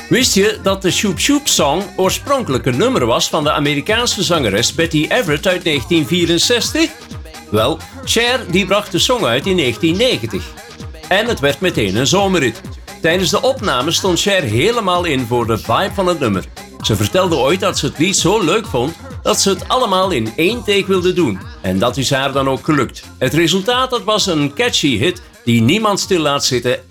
Wist je dat de Shoop Shoop Song oorspronkelijk een nummer was van de Amerikaanse zangeres Betty Everett uit 1964? Wel, Cher die bracht de song uit in 1990. En het werd meteen een zomerhit. Tijdens de opname stond Cher helemaal in voor de vibe van het nummer. Ze vertelde ooit dat ze het lied zo leuk vond dat ze het allemaal in één take wilde doen. En dat is haar dan ook gelukt. Het resultaat dat was een catchy hit die niemand stil laat zitten